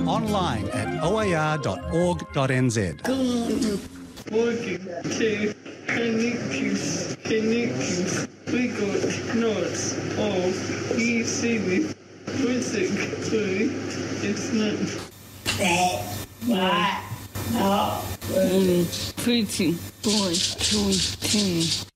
online at oar.org.nz. Working to connections. We got notes of you see this music too. It's not that. Pretty boy, 2, 10.